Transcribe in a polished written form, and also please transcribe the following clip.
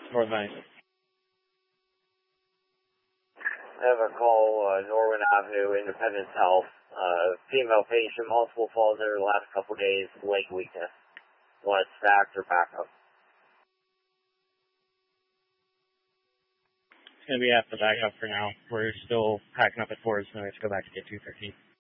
North Vine. I have a call, Norwin Avenue, Independence Health. Female patient, multiple falls over the last couple days, leg weakness. Want stacked or backup? It's going to be at the backup for now. We're still packing up at 4s, so we have to go back to get 213.